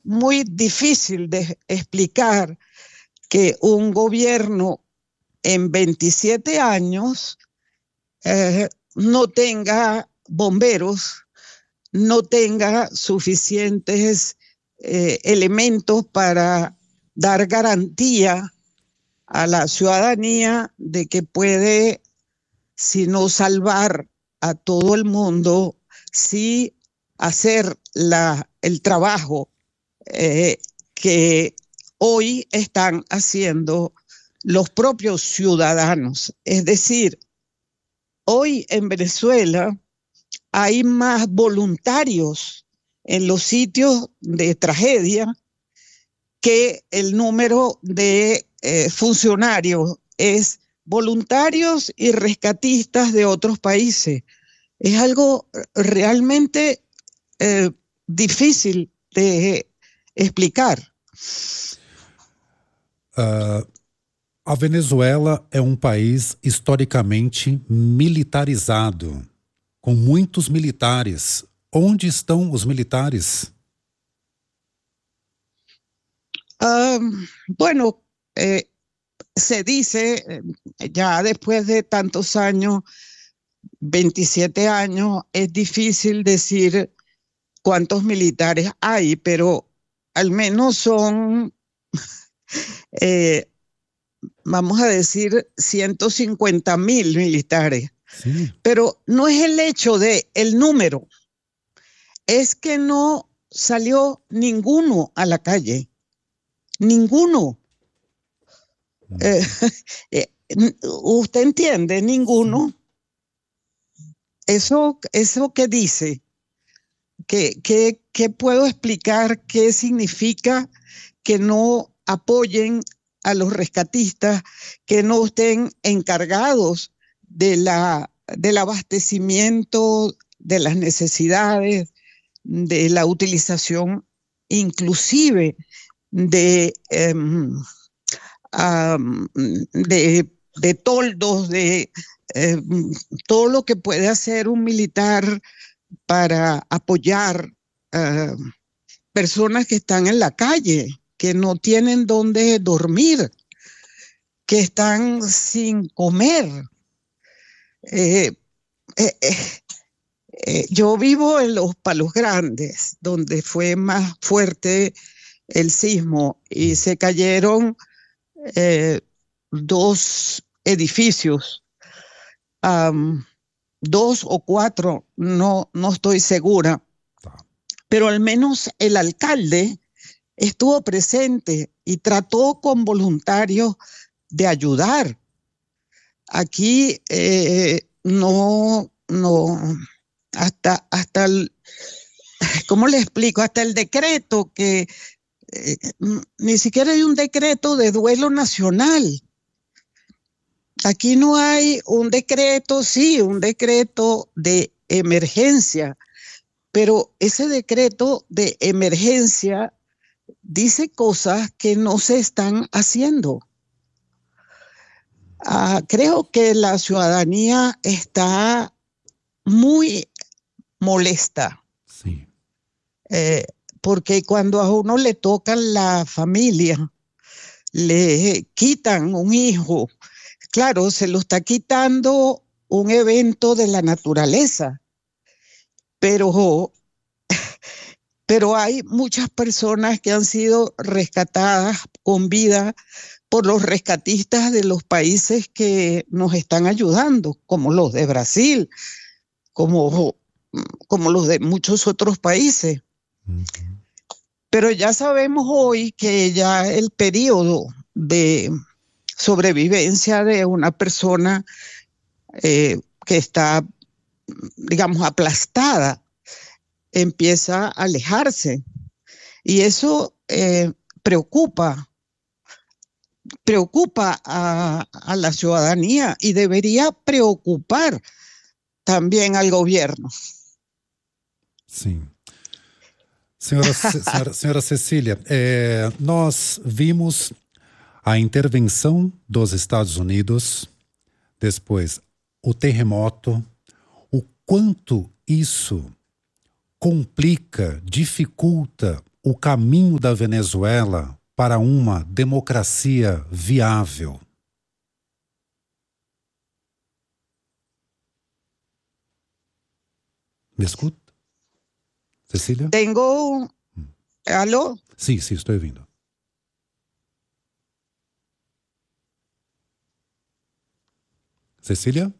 muy difícil de explicar que un gobierno en 27 años no tenga bomberos, no tenga suficientes elementos para dar garantía a la ciudadanía de que puede, si no salvar a todo el mundo, sí hacer el trabajo que hoy están haciendo los propios ciudadanos. Es decir, hoy en Venezuela hay más voluntarios en los sitios de tragedia que el número de funcionarios. Es voluntarios y rescatistas de otros países. Es algo realmente difícil de explicar. A Venezuela é um país historicamente militarizado, com muitos militares. Onde estão os militares? Bueno, se dice, ya después de tantos años, 27 años, es difícil decir cuántos militares hay, pero al menos son, vamos a decir, 150,000 militares. Sí. Pero no es el hecho de el número, es que no salió ninguno a la calle. Ninguno. ¿Usted entiende? Ninguno. Eso que dice, ¿qué puedo explicar? ¿Qué significa que no apoyen a los rescatistas, que no estén encargados del abastecimiento de las necesidades, de la utilización inclusive de toldos, de todo lo que puede hacer un militar para apoyar personas que están en la calle, que no tienen dónde dormir, que están sin comer? Yo vivo en los Palos Grandes, donde fue más fuerte el sismo y se cayeron 2 edificios, 2 o 4, no estoy segura, pero al menos el alcalde estuvo presente y trató con voluntarios de ayudar. Aquí no, hasta el, ¿cómo le explico? Hasta el decreto que ni siquiera hay un decreto de duelo nacional. Aquí no hay un decreto, sí, un decreto de emergencia, pero ese decreto de emergencia dice cosas que no se están haciendo. Creo que la ciudadanía está muy molesta. Sí. Porque cuando a uno le tocan la familia, le quitan un hijo, claro, se lo está quitando un evento de la naturaleza, pero hay muchas personas que han sido rescatadas con vida por los rescatistas de los países que nos están ayudando, como los de Brasil, como los de muchos otros países. Pero ya sabemos hoy que ya el periodo de sobrevivencia de una persona que está, digamos, aplastada, empieza a alejarse. Y eso preocupa a la ciudadanía y debería preocupar también al gobierno. Sim. Senhora Cecília, nós vimos a intervenção dos Estados Unidos, depois o terremoto, o quanto isso complica, dificulta o caminho da Venezuela para uma democracia viável? ¿Me escuta, Cecília? ¿Aló? Sí, sí, estoy ouvindo. Cecília?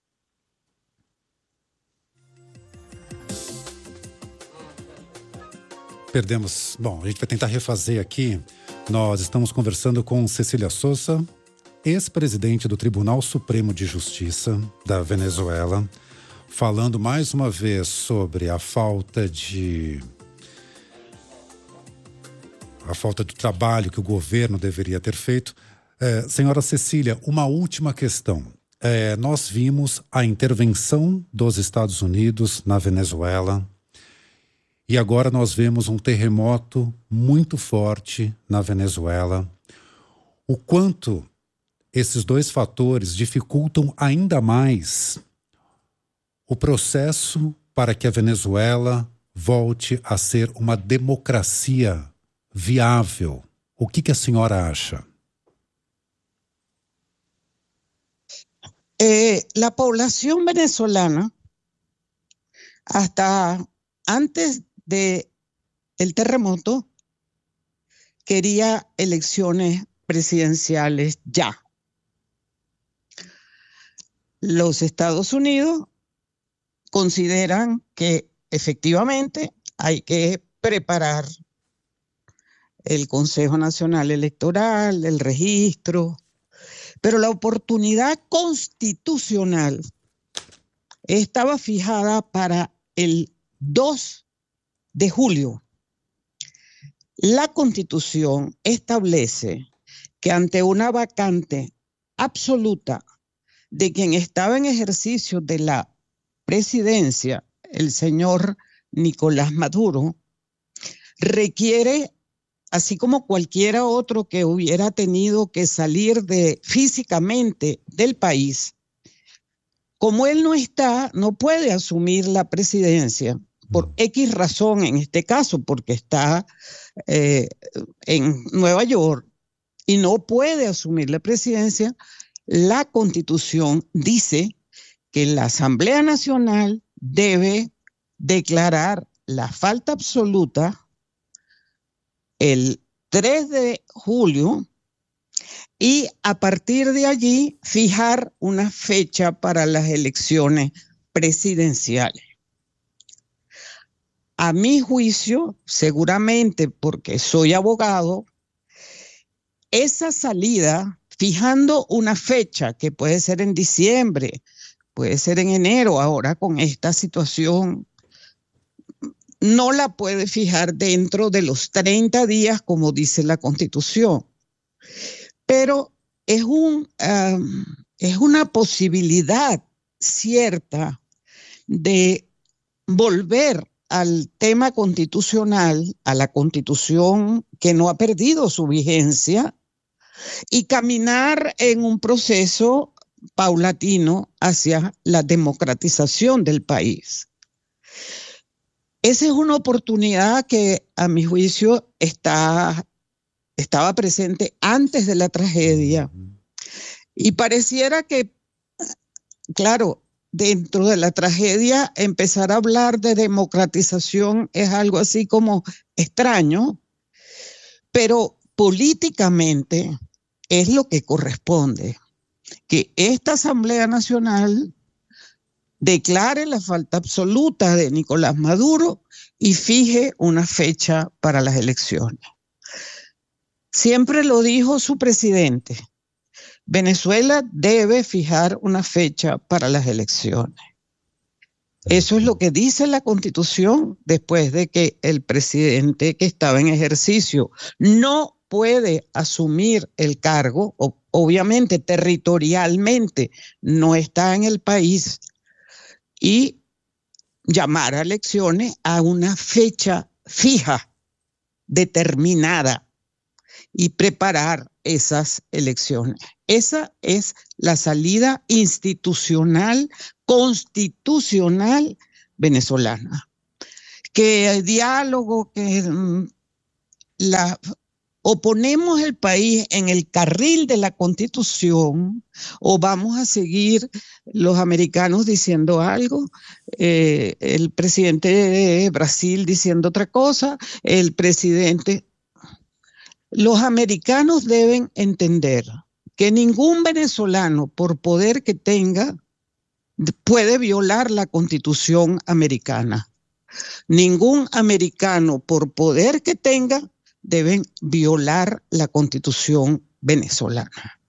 Perdemos. Bom, a gente vai tentar refazer aqui. Nós estamos conversando com Cecília Souza, ex-presidente do Tribunal Supremo de Justiça da Venezuela, falando mais uma vez sobre a falta do trabalho que o governo deveria ter feito. Senhora Cecília, uma última questão. Nós vimos a intervenção dos Estados Unidos na Venezuela e agora nós vemos um terremoto muito forte na Venezuela. O quanto esses dois fatores dificultam ainda mais o processo para que a Venezuela volte a ser uma democracia viável. O que a senhora acha? La población venezolana, hasta antes del terremoto, quería elecciones presidenciales ya. Los Estados Unidos consideran que efectivamente hay que preparar el Consejo Nacional Electoral, el registro, pero la oportunidad constitucional estaba fijada para el 2 de julio. La Constitución establece que ante una vacante absoluta de quien estaba en ejercicio de la presidencia, el señor Nicolás Maduro, requiere, así como cualquiera otro que hubiera tenido que salir físicamente del país, como él no está, no puede asumir la presidencia por X razón, en este caso porque está en Nueva York y no puede asumir la presidencia. La Constitución dice que la Asamblea Nacional debe declarar la falta absoluta el 3 de julio y a partir de allí fijar una fecha para las elecciones presidenciales. A mi juicio, seguramente porque soy abogado, esa salida, fijando una fecha que puede ser en diciembre, puede ser en enero, ahora con esta situación, no la puede fijar dentro de los 30 días como dice la Constitución. Pero es una posibilidad cierta de volver al tema constitucional, a la Constitución que no ha perdido su vigencia, y caminar en un proceso paulatino hacia la democratización del país. Esa es una oportunidad que, a mi juicio, estaba presente antes de la tragedia. Y pareciera que, claro, dentro de la tragedia, empezar a hablar de democratización es algo así como extraño, pero políticamente es lo que corresponde, que esta Asamblea Nacional declare la falta absoluta de Nicolás Maduro y fije una fecha para las elecciones. Siempre lo dijo su presidente, Venezuela debe fijar una fecha para las elecciones. Eso es lo que dice la Constitución después de que el presidente que estaba en ejercicio no puede asumir el cargo, obviamente territorialmente no está en el país, y llamar a elecciones a una fecha fija, determinada, y preparar esas elecciones. Esa es la salida institucional, constitucional venezolana. Que el diálogo, que o ponemos el país en el carril de la Constitución o vamos a seguir los americanos diciendo algo, el presidente de Brasil diciendo otra cosa, el presidente... Los americanos deben entender que ningún venezolano, por poder que tenga, puede violar la Constitución americana. Ningún americano, por poder que tenga, deben violar la Constitución venezolana.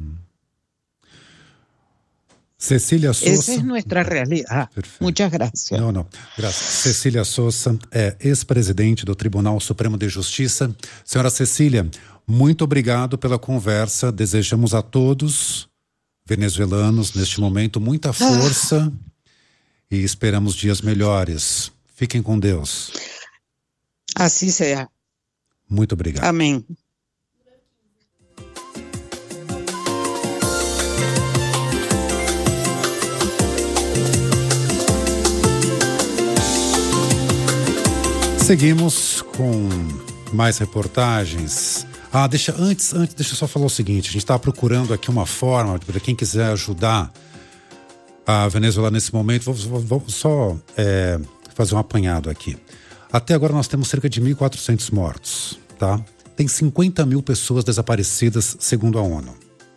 Cecília Souza. Esa es nuestra realidad. Perfeito. Muchas gracias. Não, graças. Cecília Souza é ex-presidente do Tribunal Supremo de Justiça. Senhora Cecília, muito obrigado pela conversa. Desejamos a todos venezuelanos, neste momento, muita força e esperamos dias melhores. Fiquem com Deus. Assim será. Muito obrigado. Amém. Seguimos com mais reportagens. Antes, deixa eu só falar o seguinte. A gente está procurando aqui uma forma para quem quiser ajudar a Venezuela nesse momento. Vou só fazer um apanhado aqui. Até agora nós temos cerca de 1.400 mortos, tá? Tem 50 mil pessoas desaparecidas, segundo a ONU.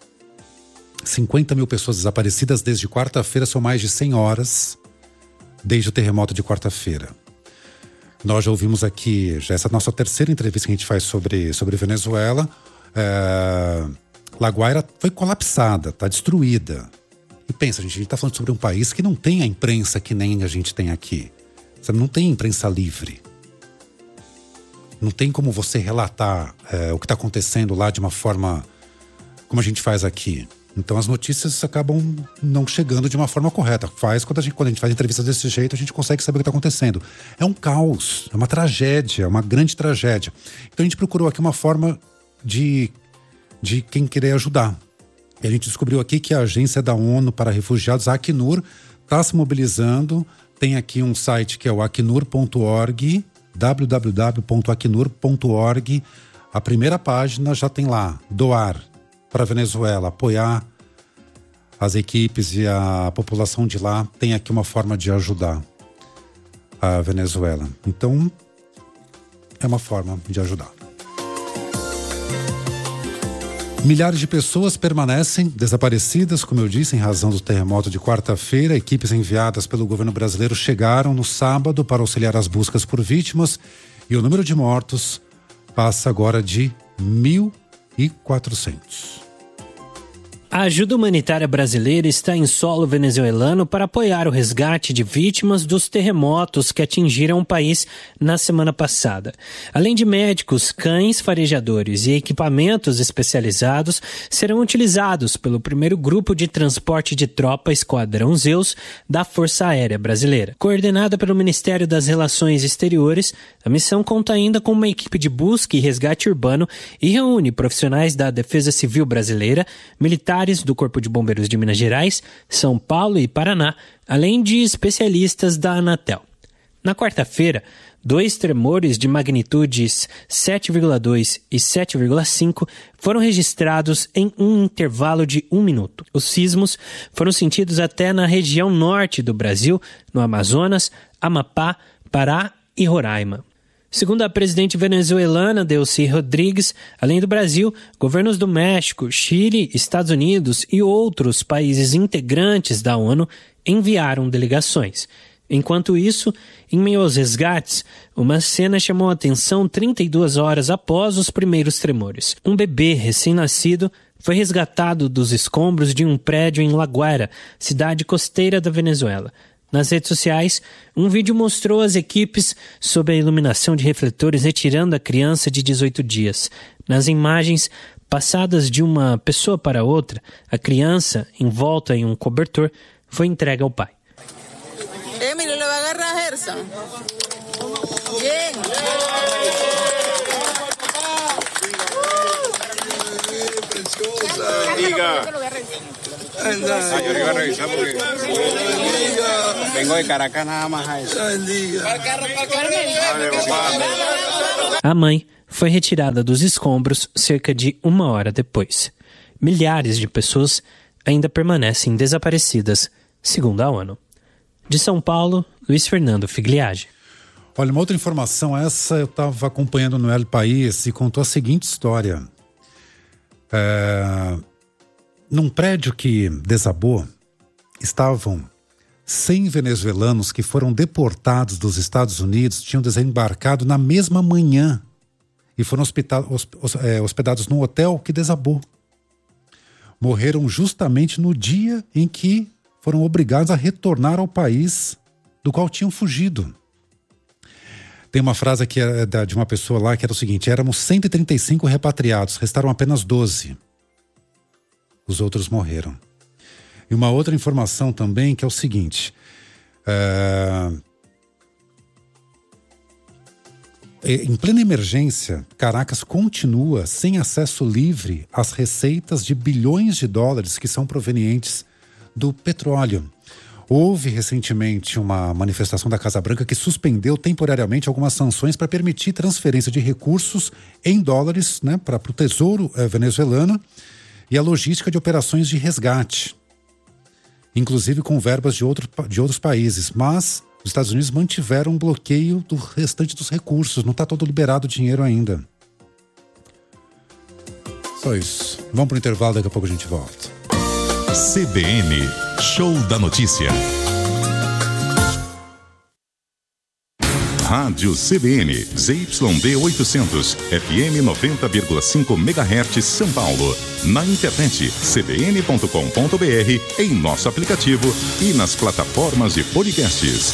50 mil pessoas desaparecidas desde quarta-feira, são mais de 100 horas desde o terremoto de quarta-feira. Nós já ouvimos aqui, já essa nossa terceira entrevista que a gente faz sobre Venezuela. La Guaira foi colapsada, está destruída. E pensa, a gente está falando sobre um país que não tem a imprensa que nem a gente tem aqui. Você não tem imprensa livre. Não tem como você relatar o que está acontecendo lá de uma forma como a gente faz aqui. Então as notícias acabam não chegando de uma forma correta. Quando a gente faz entrevistas desse jeito, a gente consegue saber o que está acontecendo. É um caos, é uma tragédia, uma grande tragédia. Então a gente procurou aqui uma forma de quem querer ajudar. E a gente descobriu aqui que a Agência da ONU para Refugiados, a Acnur, está se mobilizando. Tem aqui um site que é o acnur.org, www.acnur.org. A primeira página já tem lá, doar para a Venezuela, apoiar as equipes e a população de lá. Tem aqui uma forma de ajudar a Venezuela. Então, é uma forma de ajudar. Milhares de pessoas permanecem desaparecidas, como eu disse, em razão do terremoto de quarta-feira. Equipes enviadas pelo governo brasileiro chegaram no sábado para auxiliar as buscas por vítimas e o número de mortos passa agora de 1.400. A ajuda humanitária brasileira está em solo venezuelano para apoiar o resgate de vítimas dos terremotos que atingiram o país na semana passada. Além de médicos, cães farejadores e equipamentos especializados serão utilizados pelo primeiro grupo de transporte de tropa Esquadrão Zeus da Força Aérea Brasileira. Coordenada pelo Ministério das Relações Exteriores, a missão conta ainda com uma equipe de busca e resgate urbano e reúne profissionais da Defesa Civil Brasileira, militares do Corpo de Bombeiros de Minas Gerais, São Paulo e Paraná, além de especialistas da Anatel. Na quarta-feira, 2 tremores de magnitudes 7,2 e 7,5 foram registrados em um intervalo de 1 minuto. Os sismos foram sentidos até na região norte do Brasil, no Amazonas, Amapá, Pará e Roraima. Segundo a presidente venezuelana Delcy Rodrigues, além do Brasil, governos do México, Chile, Estados Unidos e outros países integrantes da ONU enviaram delegações. Enquanto isso, em meio aos resgates, uma cena chamou a atenção 32 horas após os primeiros tremores. Um bebê recém-nascido foi resgatado dos escombros de um prédio em La Guaira, cidade costeira da Venezuela. Nas redes sociais, um vídeo mostrou as equipes sob a iluminação de refletores retirando a criança de 18 dias. Nas imagens, passadas de uma pessoa para outra, a criança, envolta em um cobertor, foi entregue ao pai. Emilio, le vai agarrar a Gerson. Bien. Diga. Yo lo iba a revisar porque vengo de Caracas nada más a eso. A mãe foi retirada dos escombros cerca de 1 hora depois. Milhares de pessoas ainda permanecem desaparecidas, segundo a ONU. De São Paulo, Luiz Fernando Figliage. Olha, uma outra informação, essa eu estava acompanhando no El País e contou a seguinte história. Num prédio que desabou, estavam 100 venezuelanos que foram deportados dos Estados Unidos, tinham desembarcado na mesma manhã e foram hospedados num hotel que desabou. Morreram justamente no dia em que foram obrigados a retornar ao país do qual tinham fugido. Tem uma frase aqui de uma pessoa lá que era o seguinte: éramos 135 repatriados, restaram apenas 12. Os outros morreram. E uma outra informação também que é o seguinte: em plena emergência, Caracas continua sem acesso livre às receitas de bilhões de dólares que são provenientes do petróleo. Houve recentemente uma manifestação da Casa Branca que suspendeu temporariamente algumas sanções para permitir transferência de recursos em dólares, né, para o Tesouro venezuelano e a logística de operações de resgate, inclusive com verbas de outros países. Mas os Estados Unidos mantiveram um bloqueio do restante dos recursos, não está todo liberado o dinheiro ainda. Só isso. Vamos para o intervalo, daqui a pouco a gente volta. CBN, Show da Notícia. Rádio CBN, ZYD 800, FM 90,5 MHz, São Paulo. Na internet, cbn.com.br, em nosso aplicativo e nas plataformas de podcasts.